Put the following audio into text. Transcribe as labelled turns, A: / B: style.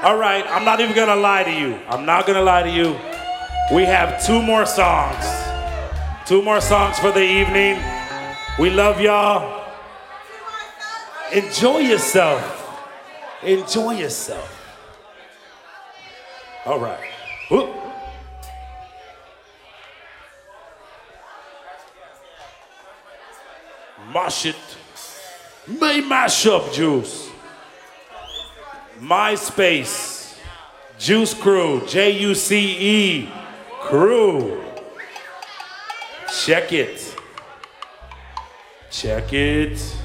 A: All right, I'm not even gonna lie to you. I'm not gonna lie to you. We have two more songs. Two more songs for the evening. We love y'all. Enjoy yourself. Enjoy yourself. All right. Whoop. Mash it. May mash up, Juice. MySpace. Juice Crew. Juce Crew. Check it. Check it.